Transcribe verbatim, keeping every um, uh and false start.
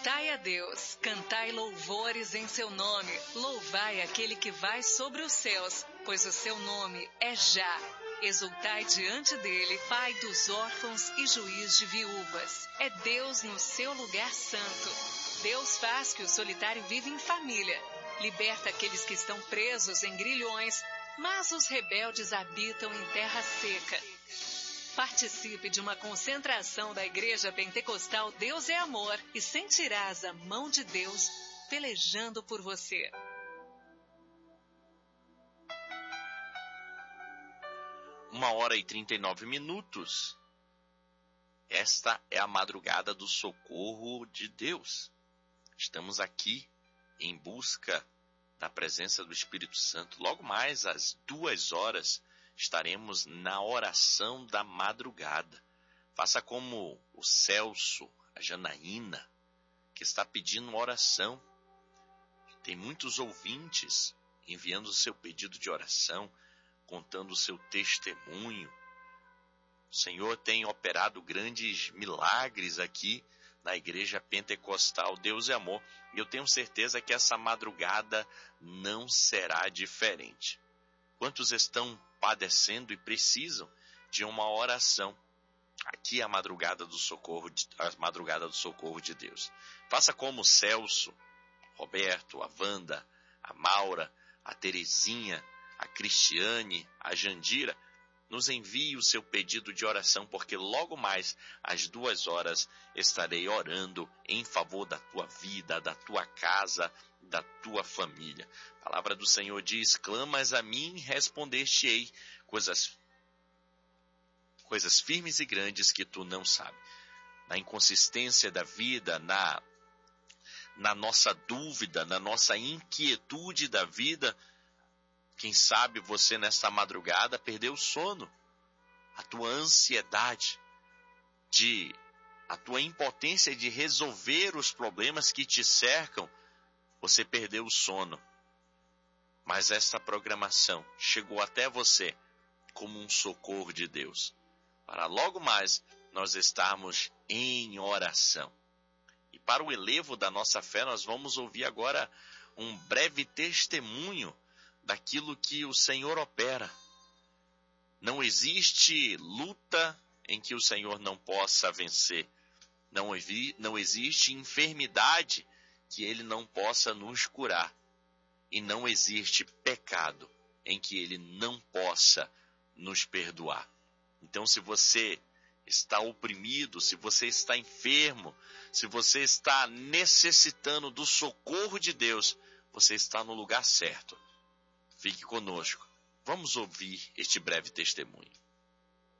Exaltai a Deus, cantai louvores em seu nome, louvai aquele que vai sobre os céus, pois o seu nome é Já. Exultai diante dele, Pai dos órfãos e juiz de viúvas. É Deus no seu lugar santo. Deus faz que o solitário viva em família. Liberta aqueles que estão presos em grilhões, mas os rebeldes habitam em terra seca. Participe de uma concentração da Igreja Pentecostal Deus é Amor e sentirás a mão de Deus pelejando por você. Uma hora e trinta e nove minutos. Esta é a madrugada do socorro de Deus. Estamos aqui em busca da presença do Espírito Santo. Logo mais às duas horas estaremos na oração da madrugada. Faça como o Celso, a Janaína, que está pedindo uma oração. Tem muitos ouvintes enviando o seu pedido de oração, contando o seu testemunho. O Senhor tem operado grandes milagres aqui na Igreja Pentecostal Deus é Amor. E eu tenho certeza que essa madrugada não será diferente. Quantos estão padecendo e precisam de uma oração? Aqui é a madrugada do socorro, de, a madrugada do socorro de Deus. Faça como o Celso, Roberto, a Wanda, a Maura, a Terezinha, a Cristiane, a Jandira. Nos envie o seu pedido de oração, porque logo mais às duas horas estarei orando em favor da tua vida, da tua casa, da tua família. A palavra do Senhor diz: clamas a mim, responder-te-ei coisas, coisas firmes e grandes que tu não sabes. Na inconsistência da vida, na, na nossa dúvida, na nossa inquietude da vida, quem sabe você nesta madrugada perdeu o sono, a tua ansiedade, de, a tua impotência de resolver os problemas que te cercam, você perdeu o sono. Mas esta programação chegou até você como um socorro de Deus, para logo mais nós estarmos em oração. E para o elevo da nossa fé, nós vamos ouvir agora um breve testemunho daquilo que o Senhor opera. Não existe luta em que o Senhor não possa vencer. Não, não existe enfermidade que Ele não possa nos curar. E não existe pecado em que Ele não possa nos perdoar. Então, se você está oprimido, se você está enfermo, se você está necessitando do socorro de Deus, você está no lugar certo. Fique conosco. Vamos ouvir este breve testemunho.